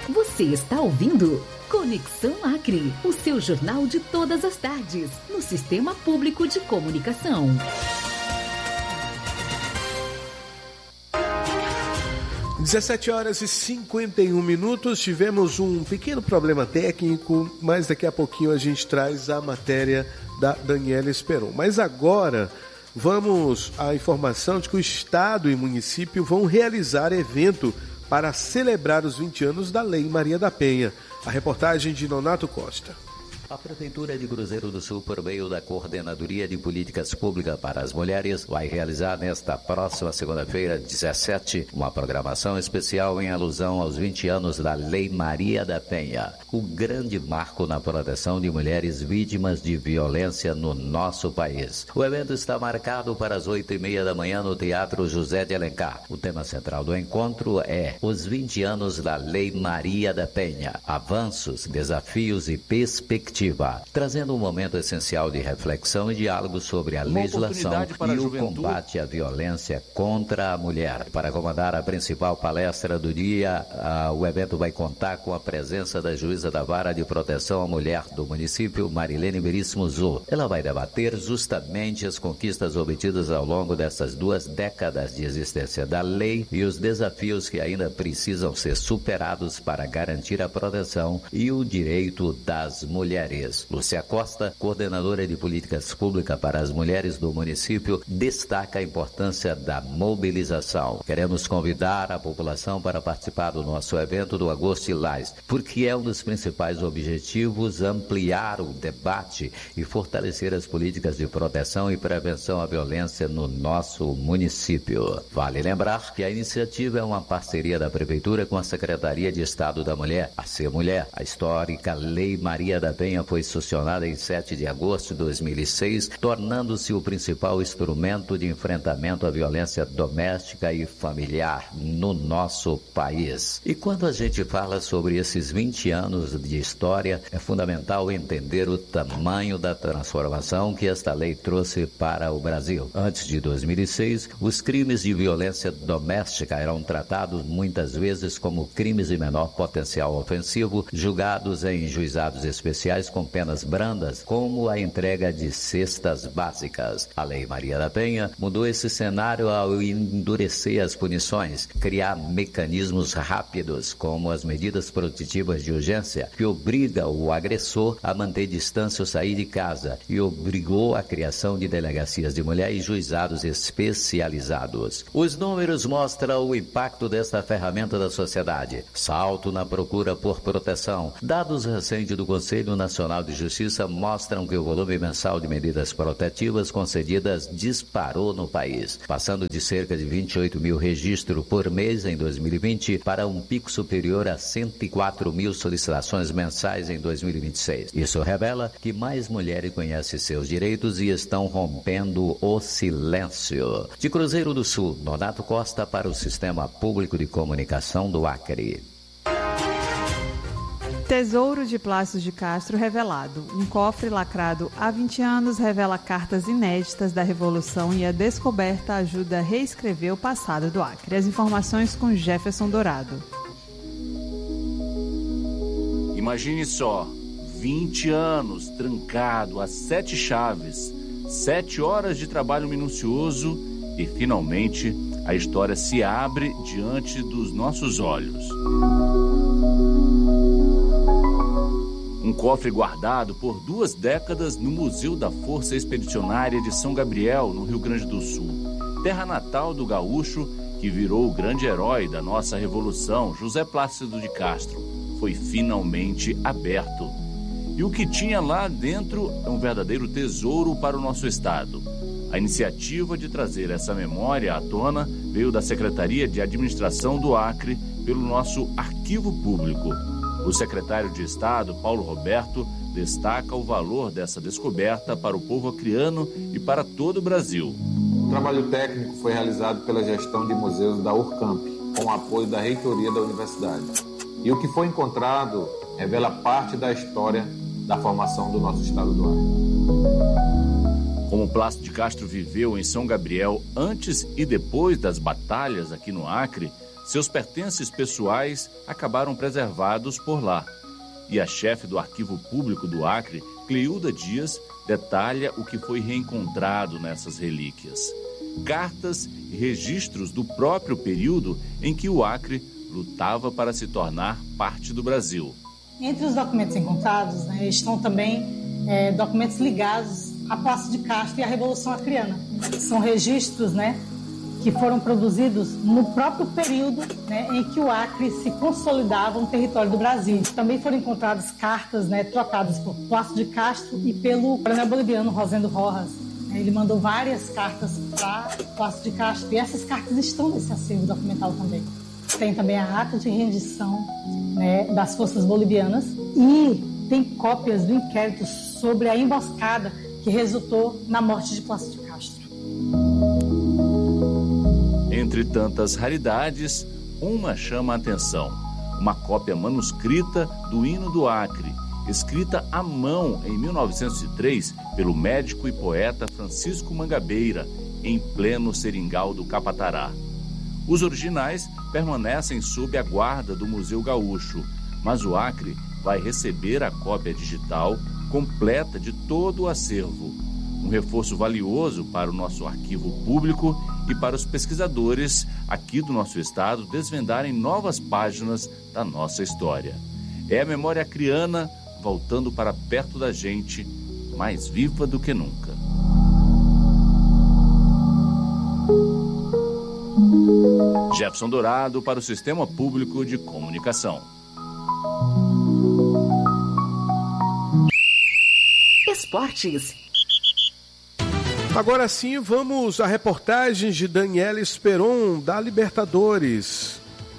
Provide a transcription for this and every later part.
Você está ouvindo Conexão Acre, o seu jornal de todas as tardes, no Sistema Público de Comunicação. 17h51. Tivemos um pequeno problema técnico, mas daqui a pouquinho a gente traz a matéria da Daniela Esperon. Mas agora vamos à informação de que o Estado e o município vão realizar evento para celebrar os 20 anos da Lei Maria da Penha. A reportagem de Nonato Costa. A Prefeitura de Cruzeiro do Sul, por meio da Coordenadoria de Políticas Públicas para as Mulheres, vai realizar nesta próxima segunda-feira, 17, uma programação especial em alusão aos 20 anos da Lei Maria da Penha, o grande marco na proteção de mulheres vítimas de violência no nosso país. O evento está marcado para as 8h30 da manhã no Teatro José de Alencar. O tema central do encontro é os 20 anos da Lei Maria da Penha, avanços, desafios e perspectivas, trazendo um momento essencial de reflexão e diálogo sobre a legislação e o combate à violência contra a mulher. Para comandar a principal palestra do dia, o evento vai contar com a presença da juíza da Vara de Proteção à Mulher do município, Marilene Veríssimo Zu. Ela vai debater justamente as conquistas obtidas ao longo dessas 2 décadas de existência da lei e os desafios que ainda precisam ser superados para garantir a proteção e o direito das mulheres. Lúcia Costa, coordenadora de políticas públicas para as mulheres do município, destaca a importância da mobilização. Queremos convidar a população para participar do nosso evento do Agosto Lilás, porque é um dos principais objetivos ampliar o debate e fortalecer as políticas de proteção e prevenção à violência no nosso município. Vale lembrar que a iniciativa é uma parceria da Prefeitura com a Secretaria de Estado da Mulher, a Ser Mulher. A histórica Lei Maria da Penha foi sancionada em 7 de agosto de 2006, tornando-se o principal instrumento de enfrentamento à violência doméstica e familiar no nosso país. E quando a gente fala sobre esses 20 anos de história, é fundamental entender o tamanho da transformação que esta lei trouxe para o Brasil. Antes de 2006, os crimes de violência doméstica eram tratados muitas vezes como crimes de menor potencial ofensivo, julgados em juizados especiais com penas brandas, como a entrega de cestas básicas. A Lei Maria da Penha mudou esse cenário ao endurecer as punições, criar mecanismos rápidos, como as medidas protetivas de urgência, que obriga o agressor a manter distância ou sair de casa, e obrigou a criação de delegacias de mulher e juizados especializados. Os números mostram o impacto desta ferramenta da sociedade. Salto na procura por proteção. Dados recentes do Conselho Nacional de Justiça mostram que o volume mensal de medidas protetivas concedidas disparou no país, passando de cerca de 28 mil registros por mês em 2020 para um pico superior a 104 mil solicitações mensais em 2026. Isso revela que mais mulheres conhecem seus direitos e estão rompendo o silêncio. De Cruzeiro do Sul, Nonato Costa para o Sistema Público de Comunicação do Acre. Tesouro de Plácido de Castro revelado. Um cofre lacrado há 20 anos revela cartas inéditas da Revolução e a descoberta ajuda a reescrever o passado do Acre. As informações com Jefferson Dourado. Imagine só, 20 anos trancado a 7 chaves, 7 horas de trabalho minucioso e, finalmente, a história se abre diante dos nossos olhos. Um cofre guardado por 2 décadas no Museu da Força Expedicionária de São Gabriel, no Rio Grande do Sul, terra natal do gaúcho que virou o grande herói da nossa Revolução, José Plácido de Castro, foi finalmente aberto. E o que tinha lá dentro é um verdadeiro tesouro para o nosso estado. A iniciativa de trazer essa memória à tona veio da Secretaria de Administração do Acre pelo nosso Arquivo Público. O secretário de Estado, Paulo Roberto, destaca o valor dessa descoberta para o povo acreano e para todo o Brasil. O trabalho técnico foi realizado pela gestão de museus da Urcamp, com o apoio da reitoria da universidade. E o que foi encontrado revela parte da história da formação do nosso estado do Acre. Como Plácido de Castro viveu em São Gabriel antes e depois das batalhas aqui no Acre, seus pertences pessoais acabaram preservados por lá. E a chefe do Arquivo Público do Acre, Cleilda Dias, detalha o que foi reencontrado nessas relíquias. Cartas e registros do próprio período em que o Acre lutava para se tornar parte do Brasil. Entre os documentos encontrados, estão também documentos ligados à Palácio de Castro e à Revolução Acreana. São registros, que foram produzidos no próprio período em que o Acre se consolidava no território do Brasil. Também foram encontradas cartas trocadas por Palácio de Castro e pelo coronel boliviano Rosendo Rojas. Ele mandou várias cartas para Palácio de Castro e essas cartas estão nesse acervo documental também. Tem também a ata de rendição das forças bolivianas e tem cópias do inquérito sobre a emboscada que resultou na morte de Palácio de Castro. Entre tantas raridades, uma chama a atenção. Uma cópia manuscrita do Hino do Acre, escrita à mão em 1903 pelo médico e poeta Francisco Mangabeira, em pleno seringal do Capatará. Os originais permanecem sob a guarda do Museu Gaúcho, mas o Acre vai receber a cópia digital completa de todo o acervo. Um reforço valioso para o nosso arquivo público e para os pesquisadores aqui do nosso estado desvendarem novas páginas da nossa história. É a memória acreana voltando para perto da gente, mais viva do que nunca. Jefferson Dourado para o Sistema Público de Comunicação. Esportes. Agora sim, vamos a reportagens de Daniela Esperon, da Libertadores.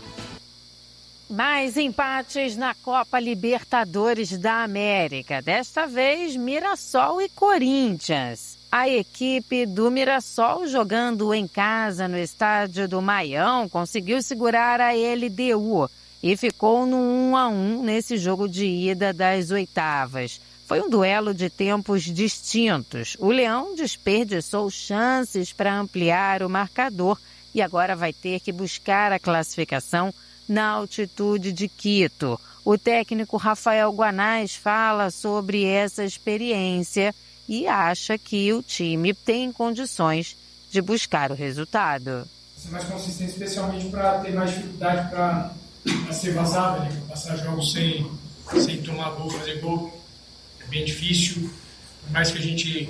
Mais empates na Copa Libertadores da América. Desta vez, Mirassol e Corinthians. A equipe do Mirassol, jogando em casa no estádio do Maião, conseguiu segurar a LDU e ficou no 1-1 nesse jogo de ida das oitavas. Foi um duelo de tempos distintos. O Leão desperdiçou chances para ampliar o marcador e agora vai ter que buscar a classificação na altitude de Quito. O técnico Rafael Guanais fala sobre essa experiência e acha que o time tem condições de buscar o resultado. Ser mais consistente, especialmente para ter mais dificuldade para ser vazado, para passar jogos sem tomar gol, fazer gol. É bem difícil, por mais que a gente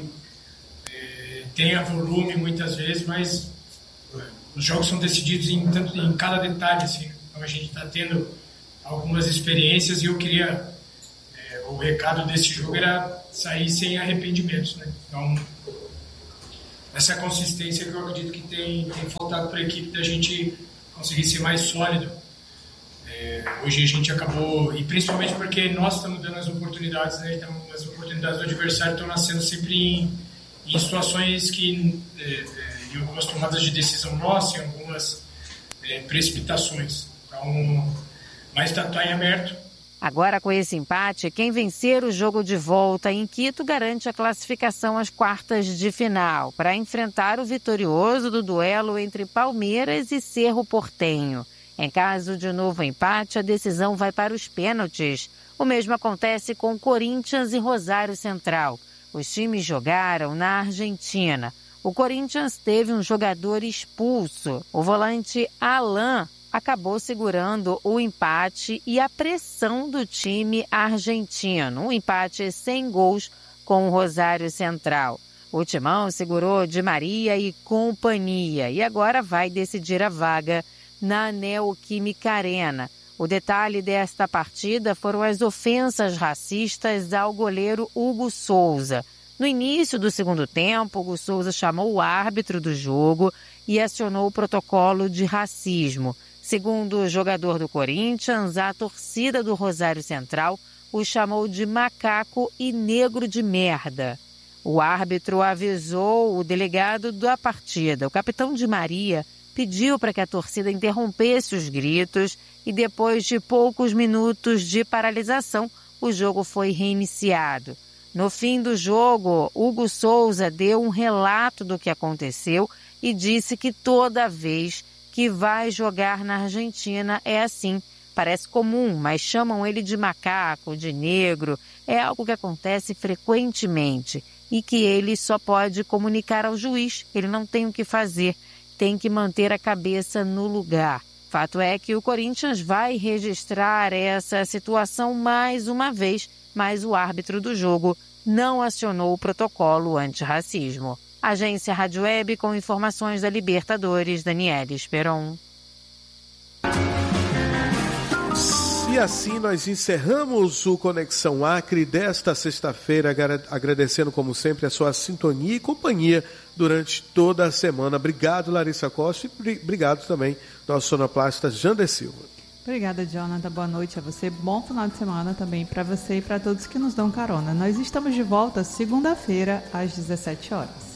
tenha volume muitas vezes, mas os jogos são decididos em cada detalhe, assim. Então a gente está tendo algumas experiências e eu queria... o recado desse jogo era sair sem arrependimentos, Então, essa consistência que eu acredito que tem faltado para a equipe da gente conseguir ser mais sólido. Hoje a gente acabou, e principalmente porque nós estamos dando as oportunidades, Então, as oportunidades do adversário estão nascendo sempre em situações que, em algumas tomadas de decisão nossa, em algumas precipitações. Então, mas está em aberto. Agora, com esse empate, quem vencer o jogo de volta em Quito garante a classificação às quartas de final para enfrentar o vitorioso do duelo entre Palmeiras e Cerro Porteño. Em caso de novo empate, a decisão vai para os pênaltis. O mesmo acontece com Corinthians e Rosário Central. Os times jogaram na Argentina. O Corinthians teve um jogador expulso. O volante Alan acabou segurando o empate e a pressão do time argentino. Um empate sem gols com o Rosário Central. O Timão segurou Di Maria e companhia e agora vai decidir a vaga na Neoquímica Arena. O detalhe desta partida foram as ofensas racistas ao goleiro Hugo Souza. No início do segundo tempo, Hugo Souza chamou o árbitro do jogo e acionou o protocolo de racismo. Segundo o jogador do Corinthians, a torcida do Rosário Central o chamou de macaco e negro de merda. O árbitro avisou o delegado da partida. O capitão Di Maria pediu para que a torcida interrompesse os gritos e depois de poucos minutos de paralisação, o jogo foi reiniciado. No fim do jogo, Hugo Souza deu um relato do que aconteceu e disse que toda vez que vai jogar na Argentina é assim. Parece comum, mas chamam ele de macaco, de negro. É algo que acontece frequentemente e que ele só pode comunicar ao juiz. Ele não tem o que fazer, tem que manter a cabeça no lugar. Fato é que o Corinthians vai registrar essa situação mais uma vez, mas o árbitro do jogo não acionou o protocolo antirracismo. Agência Rádio Web com informações da Libertadores, Daniela Esperon. E assim nós encerramos o Conexão Acre desta sexta-feira, agradecendo como sempre a sua sintonia e companhia durante toda a semana. Obrigado, Larissa Costa, e obrigado também, nosso sonoplasta Jander Silva. Obrigada, Jonathan. Boa noite a você. Bom final de semana também para você e para todos que nos dão carona. Nós estamos de volta segunda-feira às 17 horas.